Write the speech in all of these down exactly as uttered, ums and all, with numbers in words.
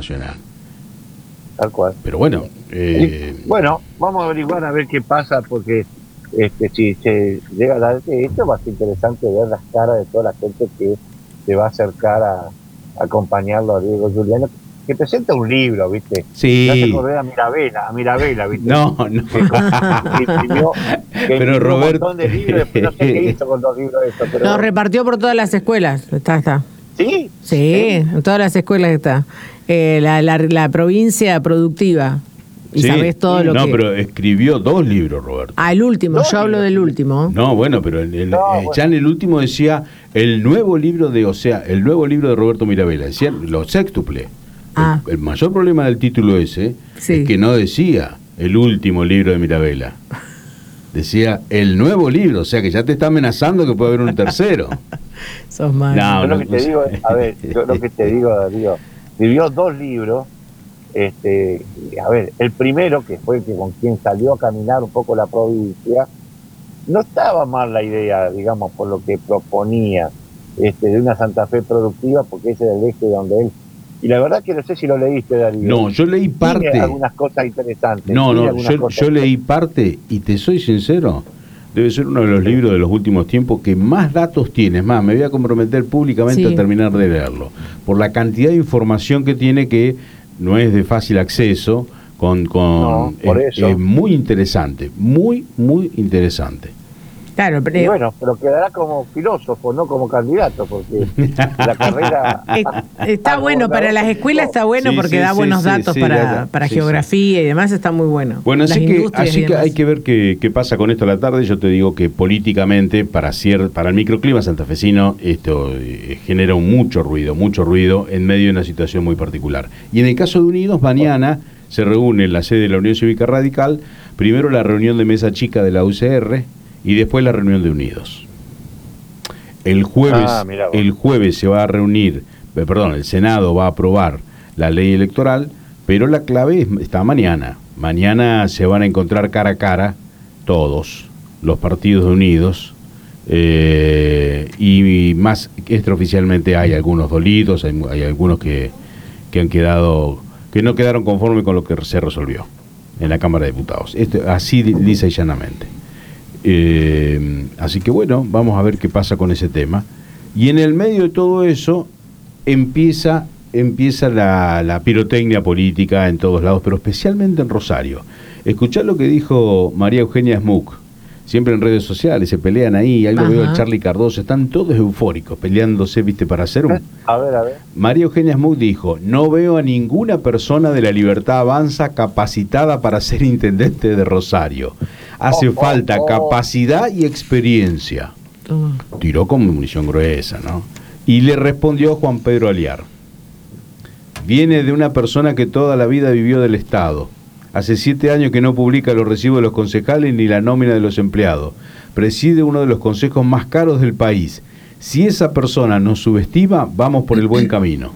nacional. Tal cual. Pero bueno, eh... bueno, vamos a averiguar a ver qué pasa, porque este, si se llega a dar esto, va a ser interesante ver las caras de toda la gente que se va a acercar a, a acompañarlo a Diego Giuliano, que presenta un libro, ¿viste? Sí. Ya se acordé a Mirabella, a Mirabella, ¿viste? No, no. Que, que imprimió, que pero Roberto, un montón de libros, después no sé qué hizo con los libros estos, pero Los bueno. repartió por todas las escuelas. Está, está. ¿Sí? Sí, en todas las escuelas está. Eh, la, la, la provincia productiva. Y sí. sabés todo lo no, que... No, pero escribió dos libros, Roberto. Ah, el último, yo hablo del último. No, bueno, pero el, el, no, eh, bueno. ya en el último decía el nuevo libro de, o sea, el nuevo libro de Roberto Mirabella, decía lo sextuple. Ah. El, el mayor problema del título ese sí. es que no decía el último libro de Mirabella. Decía el nuevo libro, o sea que ya te está amenazando que puede haber un tercero. Sos malo. No, yo no, lo que te no digo, es, a ver, yo lo que te digo, Darío, escribió dos libros. Este, a ver, el primero, que fue el que con quien salió a caminar un poco la provincia, no estaba mal la idea, digamos, por lo que proponía, este, de una Santa Fe productiva, porque ese era el eje donde él... Y la verdad que no sé si lo leíste, Darío. No, yo leí parte. Tiene algunas cosas interesantes. No, no, algunas yo, cosas yo leí parte y te soy sincero, debe ser uno de los libros de los últimos tiempos que más datos tiene. Es más, me voy a comprometer públicamente sí. a terminar de leerlo, por la cantidad de información que tiene, que no es de fácil acceso, con, con no, por es, eso. es muy interesante, muy, muy interesante. Claro, pero... Y bueno, pero quedará como filósofo, no como candidato, porque la carrera... Está bueno, para las escuelas está bueno, sí, porque sí, da sí, buenos sí, datos sí, para, da, para sí, geografía sí. y demás, está muy bueno. Bueno, las así que, así que hay que ver qué, qué pasa con esto a la tarde. Yo te digo que políticamente, para, cier, para el microclima santafesino, esto eh, genera un mucho ruido, mucho ruido en medio de una situación muy particular. Y en el caso de Unidos, mañana se reúne en la sede de la Unión Cívica Radical, primero la reunión de mesa chica de la U C R y después la reunión de Unidos. El jueves, ah, el jueves se va a reunir, eh, perdón, el Senado va a aprobar la ley electoral, pero la clave es, está mañana. Mañana se van a encontrar cara a cara todos los partidos de Unidos, eh, y, y más extraoficialmente hay algunos dolidos, hay, hay algunos que, que han quedado, que no quedaron conformes con lo que se resolvió en la Cámara de Diputados. Esto, así lisa y llanamente. Eh, así que bueno, vamos a ver qué pasa con ese tema. Y en el medio de todo eso empieza, empieza la, la pirotecnia política en todos lados, pero especialmente en Rosario. Escuchá lo que dijo María Eugenia Smook, siempre en redes sociales, se pelean ahí, ahí lo veo el Charlie Cardoso, están todos eufóricos, peleándose, viste, para hacer un... A ver, a ver. María Eugenia Smook dijo, no veo a ninguna persona de la Libertad Avanza capacitada para ser intendente de Rosario. Hace oh, falta oh, oh. capacidad y experiencia. Oh. Tiró con munición gruesa, ¿no? Y le respondió Juan Pedro Aliar. Viene de una persona que toda la vida vivió del Estado. Hace siete años que no publica los recibos de los concejales ni la nómina de los empleados. Preside uno de los consejos más caros del país. Si esa persona nos subestima, vamos por el buen camino.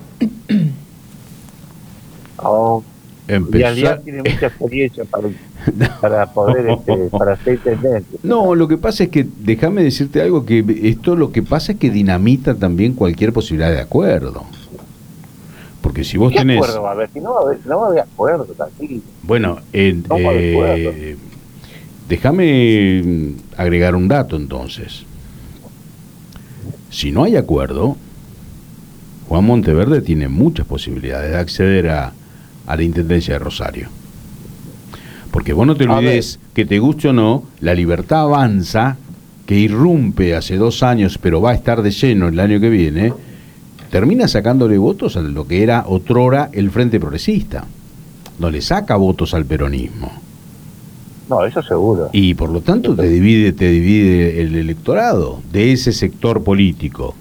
Oh. Empezó... Y Aliar tiene mucha experiencia para, para poder este, para ser intendente. No, lo que pasa es que, déjame decirte algo, que esto lo que pasa es que dinamita también cualquier posibilidad de acuerdo. Porque si vos ¿Qué tenés... acuerdo va a haber? Si no va a haber, no va a haber acuerdo, tranquilo. Bueno, eh, no eh, déjame agregar un dato entonces. Si no hay acuerdo, Juan Monteverde tiene muchas posibilidades de acceder a, a la Intendencia de Rosario. Porque vos no te olvides que, te guste o no, la Libertad Avanza, que irrumpe hace dos años, pero va a estar de lleno el año que viene, termina sacándole votos a lo que era otrora el Frente Progresista. No le saca votos al peronismo. No, eso seguro. Y por lo tanto te divide, te divide el electorado de ese sector político.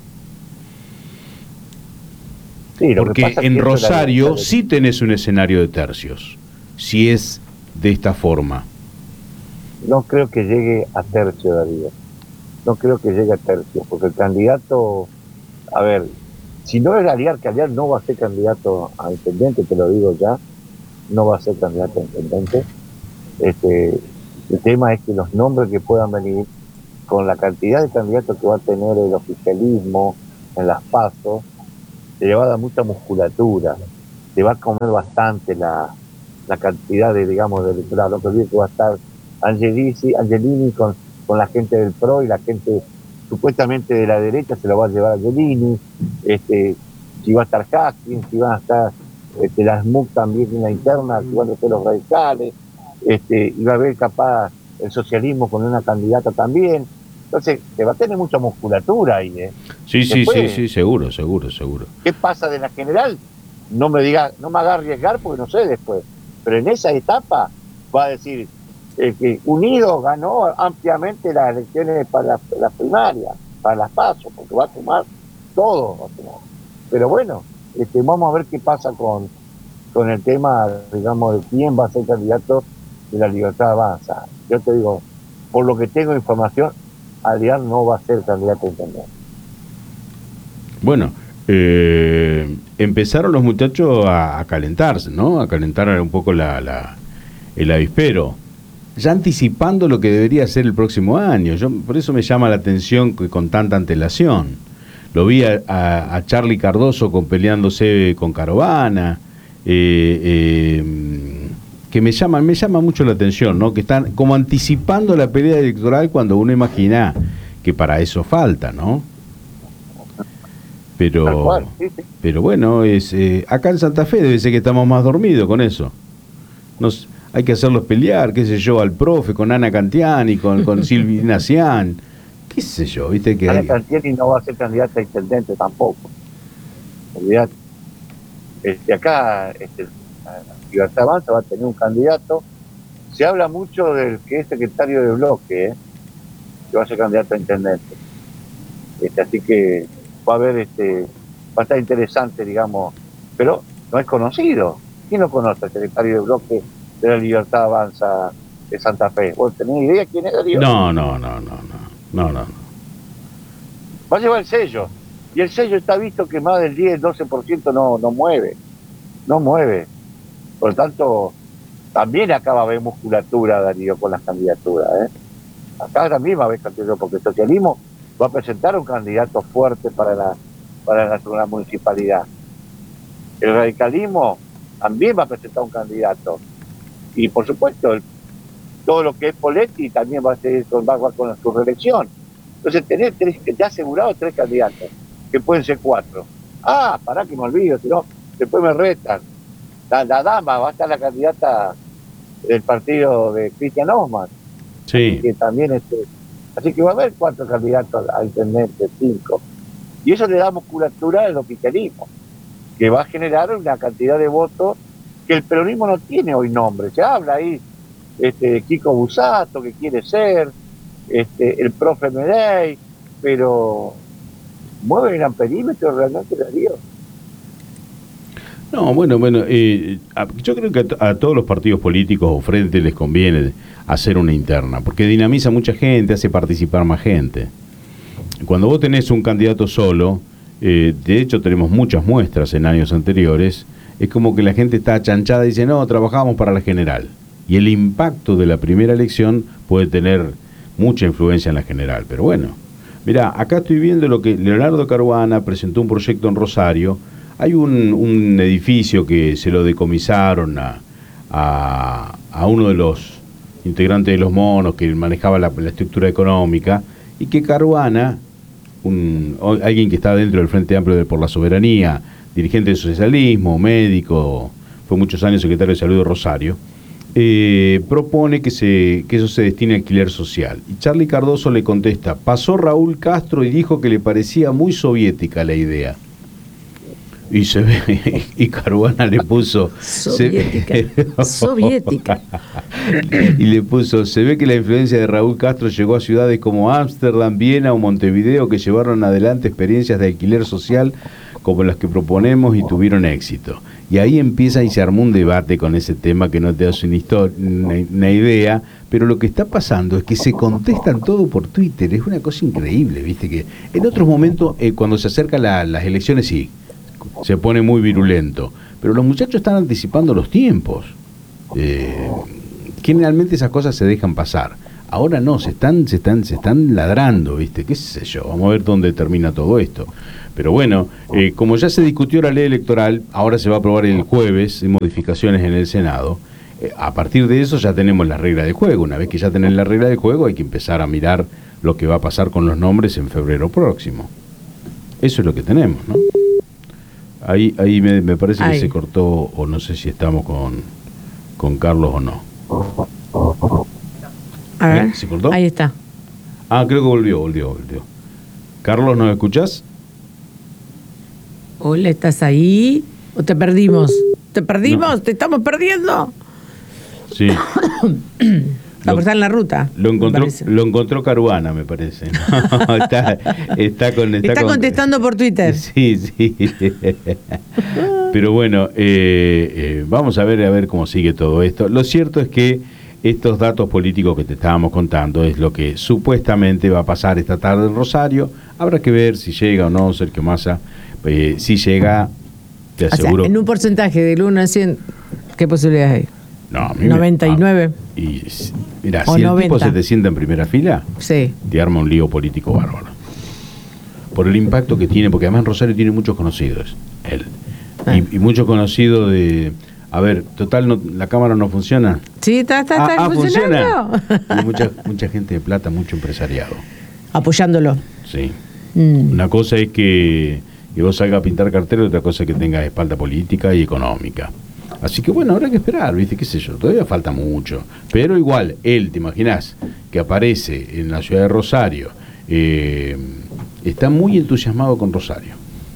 Sí, lo porque que pasa en es que Rosario la... sí tenés un escenario de tercios, si es de esta forma. No creo que llegue a tercio, Darío. No creo que llegue a tercio, porque el candidato, a ver, si no es Aliar, que Aliar no va a ser candidato a intendente, te lo digo ya, no va a ser candidato a intendente. Este, el tema es que los nombres que puedan venir, con la cantidad de candidatos que va a tener el oficialismo en las PASO, se le va a dar mucha musculatura, se va a comer bastante la, la cantidad de, digamos, de electorado. No te olvides que va a estar Angelini, Angelini con, con la gente del P R O y la gente supuestamente de la derecha se lo va a llevar a Angelini, este, si va a estar Hastings, si van a estar este, las M U C también en la interna, si van a ser los radicales, este, y va a haber capaz el socialismo con una candidata también. Entonces, se va a tener mucha musculatura ahí, ¿eh? Sí, sí, Después, sí, sí, seguro, seguro, seguro. ¿qué pasa de la general? No me diga, no me haga arriesgar porque no sé después. Pero en esa etapa va a decir eh, que Unidos ganó ampliamente las elecciones para las la primarias, para las PASO, porque va a tomar todo. Va a tomar. Pero bueno, este, vamos a ver qué pasa con, con el tema, digamos, de quién va a ser candidato de la Libertad Avanza. Yo te digo, por lo que tengo información, Aliar no va a ser candidato a intendente. Bueno, eh, empezaron los muchachos a, a calentarse, ¿no? A calentar un poco la, la, el avispero, ya anticipando lo que debería ser el próximo año. Yo, por eso me llama la atención que con tanta antelación. Lo vi a, a, a Charlie Cardoso con, peleándose con Carovana, eh, eh, que me llama, me llama mucho la atención, ¿no? Que están como anticipando la pelea electoral cuando uno imagina que para eso falta, ¿no? Pero, cual, sí, sí. pero bueno, es eh, acá en Santa Fe debe ser que estamos más dormidos con eso. Nos, hay que hacerlos pelear, qué sé yo, al profe, con Ana Cantiani, con, con Silvina Cian, qué sé yo, viste que... Ana hay... Cantiani no va a ser candidata a intendente tampoco. Olvidate. Este, acá, este, Libertad Avanza va a tener un candidato. Se habla mucho del que es secretario de bloque, ¿eh? Que va a ser candidato a intendente. Este, así que va a haber, este, va a estar interesante, digamos, pero no es conocido. ¿Quién no conoce al secretario de bloque de la Libertad Avanza de Santa Fe? ¿Vos tenés idea quién es, Darío? No, no, no, no, no, no, no. Va a llevar el sello. Y el sello está visto que más del diez, doce por ciento no, no mueve. No mueve. Por lo tanto, también acá va a haber musculatura, Darío, con las candidaturas, ¿eh? Acá también va a haber candidatura, porque el socialismo va a presentar un candidato fuerte para la, para la, la municipalidad. El radicalismo también va a presentar un candidato. Y por supuesto, el, todo lo que es Poletti también va a seguir con, va con su reelección. Entonces, tener tres, ya asegurado tres candidatos, que pueden ser cuatro. Ah, pará que me olvido, si no, después me retan. La, la dama va a estar la candidata del partido de Cristian Osman. Sí. Que también este, así que va a haber cuatro candidatos a intendente, cinco. Y eso le da musculatura al oficialismo, que va a generar una cantidad de votos que el peronismo no tiene hoy nombre. Se habla ahí este, de Kiko Busato, que quiere ser, este, el profe Medey, pero mueve el gran perímetro realmente, Darío. No, bueno, bueno, eh, a, yo creo que a, a todos los partidos políticos o frentes les conviene hacer una interna, porque dinamiza mucha gente, hace participar más gente. Cuando vos tenés un candidato solo, eh, de hecho tenemos muchas muestras en años anteriores, es como que la gente está achanchada y dice, no, trabajamos para la general. Y el impacto de la primera elección puede tener mucha influencia en la general, pero bueno. Mirá, acá estoy viendo lo que Leonardo Caruana presentó un proyecto en Rosario. Hay un, un edificio que se lo decomisaron a, a, a uno de los integrantes de Los Monos que manejaba la, la estructura económica, y que Caruana, un, alguien que está dentro del Frente Amplio de, por la Soberanía, dirigente del socialismo, médico, fue muchos años secretario de Salud de Rosario, eh, propone que, se, que eso se destine a alquiler social. Y Charlie Cardoso le contesta, pasó Raúl Castro y dijo que le parecía muy soviética la idea. Y se ve, y Caruana le puso soviética, se, soviética. Y le puso, se ve que la influencia de Raúl Castro llegó a ciudades como Ámsterdam, Viena o Montevideo, que llevaron adelante experiencias de alquiler social como las que proponemos y tuvieron éxito. Y ahí empieza y se armó un debate con ese tema que no te das una, historia, una, una idea, pero lo que está pasando es que se contestan todo por Twitter, es una cosa increíble, viste que en otros momentos, eh, cuando se acercan la, las elecciones, sí, se pone muy virulento, pero los muchachos están anticipando los tiempos. Eh, generalmente esas cosas se dejan pasar. Ahora no, se están, se están, se están ladrando, ¿viste? ¿Qué sé yo? Vamos a ver dónde termina todo esto. Pero bueno, eh, como ya se discutió la ley electoral, ahora se va a aprobar el jueves en modificaciones en el Senado. Eh, a partir de eso ya tenemos la regla de juego. Una vez que ya tenés la regla de juego, hay que empezar a mirar lo que va a pasar con los nombres en febrero próximo. Eso es lo que tenemos, ¿no? Ahí, ahí me, me parece Ahí. que se cortó, o no sé si estamos con, con Carlos o no. A ver, ¿Eh? ¿Se cortó? ahí está. Ah, creo que volvió, volvió, volvió. Carlos, ¿nos escuchás? Hola, ¿estás ahí? ¿O te perdimos? ¿Te perdimos? No. ¿Te estamos perdiendo? Sí. La persona en la ruta. Lo me encontró, parece. lo encontró Caruana, me parece. No, está, está, con, está, Está con- contestando por Twitter. Sí, sí. Pero bueno, eh, eh, vamos a ver a ver cómo sigue todo esto. Lo cierto es que estos datos políticos que te estábamos contando es lo que supuestamente va a pasar esta tarde en Rosario. Habrá que ver si llega o no Sergio Massa. Eh, si llega, te O sea, aseguro. en un porcentaje del uno al cien, ¿qué posibilidades hay? No, a mí me- noventa y nueve. ah, y s- mira, O si el noventa. tipo se te sienta en primera fila, Sí. te arma un lío político bárbaro. Por el impacto que tiene, porque además Rosario tiene muchos conocidos, él. Ah. Y, y muchos conocidos de... A ver, total, no, la cámara no funciona. Sí, está, está, está Ah, ah, funcionando. funciona. Y mucha, mucha gente de plata, mucho empresariado. Apoyándolo. Sí. Mm. Una cosa es que, que vos salgas a pintar carteles, otra cosa es que tengas espalda política y económica. Así que bueno, habrá que esperar, ¿viste? ¿Qué sé yo? Todavía falta mucho. Pero igual, él, ¿te imaginás? Que aparece en la ciudad de Rosario. Eh, está muy entusiasmado con Rosario.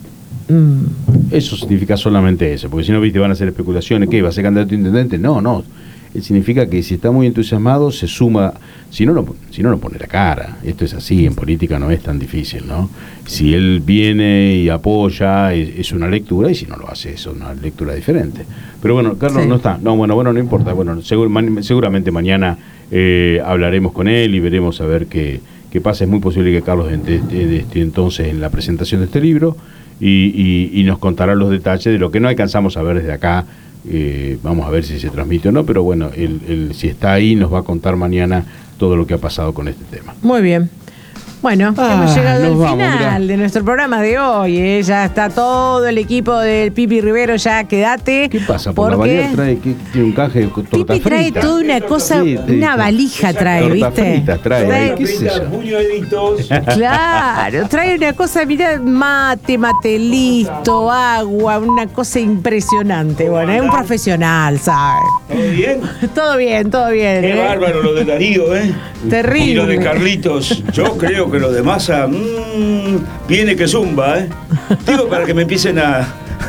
Mm. Eso significa solamente eso, porque si no, viste, van a hacer especulaciones. ¿Qué? ¿Va a ser candidato a intendente? No, no. Él significa que si está muy entusiasmado, se suma. Si no, no, si no, no pone la cara. Esto es así, en política no es tan difícil, ¿no? Si él viene y apoya, es, es una lectura, y si no lo hace, es una lectura diferente. Pero bueno, Carlos Sí. no está. No, bueno, bueno, no importa. Bueno, segur- man- seguramente mañana eh, hablaremos con él y veremos a ver qué, qué pasa. Es muy posible que Carlos esté, esté- esté entonces en la presentación de este libro. Y, y, y nos contará los detalles de lo que no alcanzamos a ver desde acá. Eh, vamos a ver si se transmite o no, pero bueno, él, él, si está ahí, nos va a contar mañana todo lo que ha pasado con este tema. Muy bien. Bueno, Ah, hemos llegado nos al vamos, final mirá. de nuestro programa de hoy. ¿eh? Ya está todo el equipo del Pipi Rivero, ya quédate. ¿Qué pasa? Por la porque Balear trae que tiene un caje con torta Pipi trae frita. toda una cosa, Sí, te una dijo. valija trae, Torta ¿viste? fritas trae, ahí, qué sé yo. Buñuelitos. Claro, trae una cosa, mirá, mate, mate listo, agua, una cosa impresionante. Bueno, es un profesional, ¿sabes? ¿Todo bien? Todo bien, todo bien. Qué ¿eh? bárbaro lo de Darío, ¿eh? Terrible. Y lo de Carlitos. Yo creo que lo de Massa mmm, viene que zumba, ¿eh? Digo para que me empiecen a...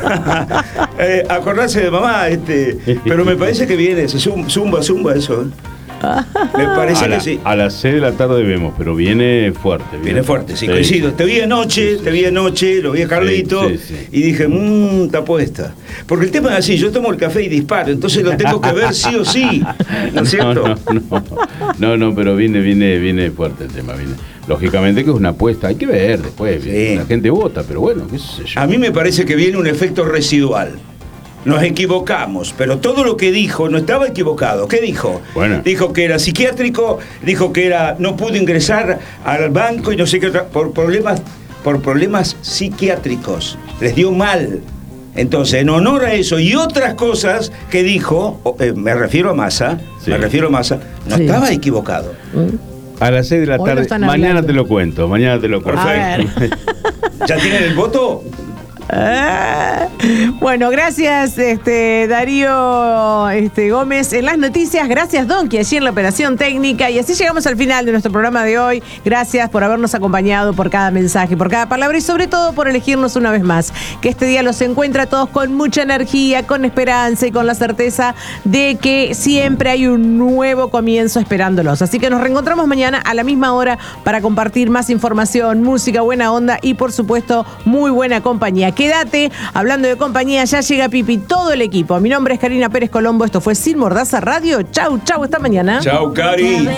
eh, acordarse de mamá, este. Pero me parece que viene, se zum- zumba, zumba eso, ¿eh? Me parece A, la- que sí. a las seis de la tarde vemos, pero viene fuerte. Viene fuerte, sí, coincido. Te vi anoche, te vi anoche, lo vi a Carlito Sí, sí, sí. y dije, mmm, está puesta. Porque el tema es así, yo tomo el café y disparo, entonces lo tengo que ver sí o sí, ¿no es cierto? No, no, no, no, no, pero viene, viene, viene fuerte el tema. Viene. Lógicamente que es una apuesta, hay que ver después. Sí. La gente vota, pero bueno, qué sé yo. A mí me parece que viene un efecto residual. Nos equivocamos, pero todo lo que dijo no estaba equivocado. ¿Qué dijo? Bueno. Dijo que era psiquiátrico, dijo que era no pudo ingresar al banco y no sé qué otra, por problemas, por problemas psiquiátricos. Les dio mal. Entonces, en honor a eso y otras cosas que dijo, o, eh, me refiero a Massa, Sí. me refiero a Massa, no Sí. estaba equivocado. A las seis de la Hoy lo tarde, están mañana hablando. te lo cuento, mañana te lo cuento. A ver. ¿Ya tienen el voto? Ah, bueno, gracias este, Darío este, Gómez en las noticias, gracias Donki allí en la operación técnica y así llegamos al final de nuestro programa de hoy. Gracias por habernos acompañado, por cada mensaje, por cada palabra y sobre todo por elegirnos una vez más. Que este día los encuentre a todos con mucha energía, con esperanza y con la certeza de que siempre hay un nuevo comienzo esperándolos. Así que nos reencontramos mañana a la misma hora para compartir más información, música, buena onda y por supuesto muy buena compañía. Quédate, hablando de compañía, ya llega Pipi, todo el equipo. Mi nombre es Karina Pérez Colombo, esto fue Sin Mordaza Radio. Chau, chau, hasta mañana. Chau, Cari.